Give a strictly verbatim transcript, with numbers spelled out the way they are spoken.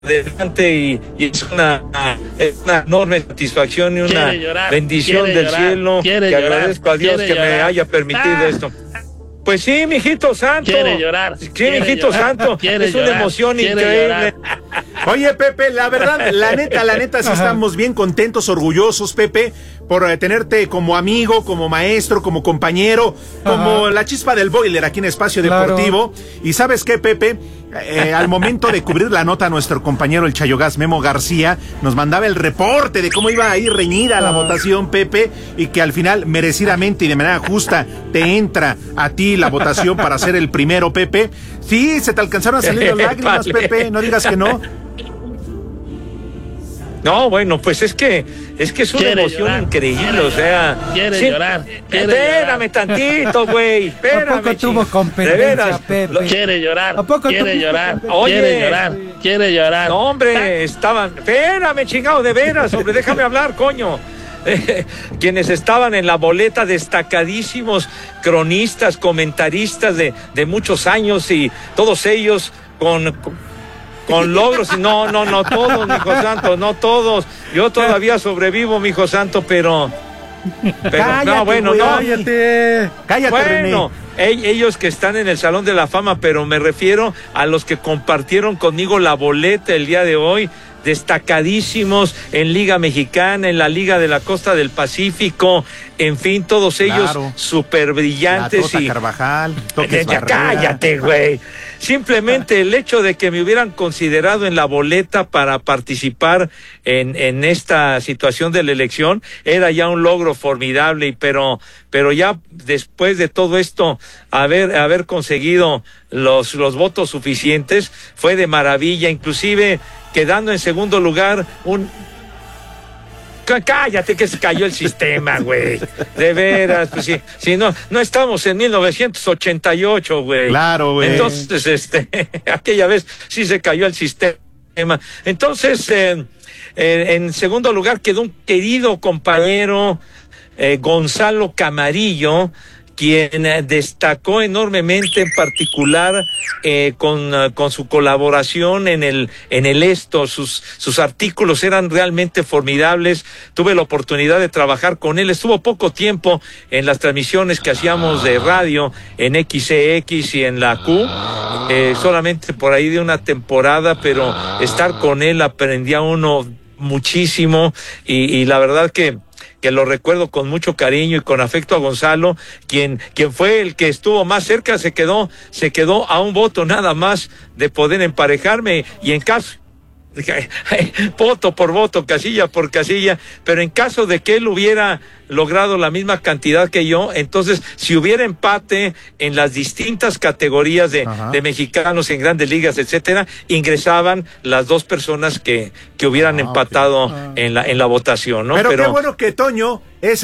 adelante y, y es una, es una enorme satisfacción y una llorar, bendición del llorar, cielo que llorar, agradezco a Dios que llorar. me haya permitido ah. esto. Pues sí, mijito santo. Quiere llorar. Sí, quiere mijito llorar, santo. Es una llorar, emoción increíble. Llorar. Oye, Pepe, la verdad, la neta, la neta, sí Ajá. estamos bien contentos, orgullosos, Pepe, por eh, tenerte como amigo, como maestro, como compañero, como Ajá. la chispa del boiler aquí en Espacio claro. Deportivo. Y ¿sabes qué, Pepe? Eh, al momento de cubrir la nota, nuestro compañero el Chayogás Memo García nos mandaba el reporte de cómo iba a ir reñida la votación, Pepe, y que al final merecidamente y de manera justa te entra a ti la votación para ser el primero, Pepe. Sí, se te alcanzaron a salir las lágrimas, Pepe, no digas que no. No, bueno, pues es que es que es una quiere emoción llorar, increíble, quiere o sea, quiere sí, llorar, quiere espérame llorar. tantito, güey, espérame. ¿A poco tuvo competencia, Pepe? Quiere llorar, ¿A poco quiere llorar, Oye, quiere llorar, quiere llorar. No, hombre, estaban, espérame, chingado, de veras, hombre, déjame hablar, coño. Eh, quienes estaban en la boleta, destacadísimos cronistas, comentaristas de, de muchos años y todos ellos con, con Con logros, no, no, no todos, mijo santo, no todos. Yo todavía sobrevivo, mijo santo, pero... pero cállate, no, bueno, güey, no. Cállate, cállate, bueno, René. Ellos que están en el Salón de la Fama, pero me refiero a los que compartieron conmigo la boleta el día de hoy, destacadísimos en Liga Mexicana, en la Liga de la Costa del Pacífico, en fin, todos ellos claro. súper brillantes. La Tota y Carvajal, Toques ya, cállate, güey. Simplemente el hecho de que me hubieran considerado en la boleta para participar en, en esta situación de la elección era ya un logro formidable, y pero, pero ya después de todo esto, haber, haber conseguido los, los votos suficientes fue de maravilla, inclusive quedando en segundo lugar un... Cállate que se cayó el sistema, güey. De veras, pues si, si no, no estamos en mil novecientos ochenta y ocho, güey. Claro, güey. Entonces, este, aquella vez sí se cayó el sistema. Entonces, eh, eh, en segundo lugar quedó un querido compañero, eh, Gonzalo Camarillo, quien eh, destacó enormemente, en particular eh, con, uh, con su colaboración en el en el esto, sus sus artículos eran realmente formidables. Tuve la oportunidad de trabajar con él, estuvo poco tiempo en las transmisiones que hacíamos de radio en X C X y en la Q, eh, solamente por ahí de una temporada, pero estar con él aprendía uno muchísimo, y, y la verdad que que lo recuerdo con mucho cariño y con afecto a Gonzalo, quien, quien fue el que estuvo más cerca, se quedó, se quedó a un voto nada más de poder emparejarme, y en caso, voto por voto, casilla por casilla, pero en caso de que él hubiera logrado la misma cantidad que yo, entonces si hubiera empate en las distintas categorías de, de mexicanos en grandes ligas, etcétera, ingresaban las dos personas que, que hubieran ah, empatado okay. en la, en la votación, ¿no? Pero, pero qué bueno que Toño es